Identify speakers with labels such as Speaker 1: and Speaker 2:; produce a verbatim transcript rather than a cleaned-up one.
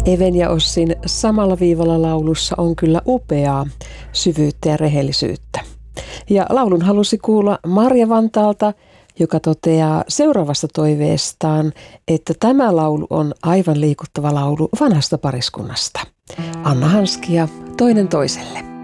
Speaker 1: Even ja Ossin samalla viivalla laulussa on kyllä upeaa syvyyttä ja rehellisyyttä. Ja laulun halusi kuulla Marja Vantaalta, joka toteaa seuraavasta toiveestaan, että tämä laulu on aivan liikuttava laulu vanhasta pariskunnasta. Anna Hanskia toinen toiselle.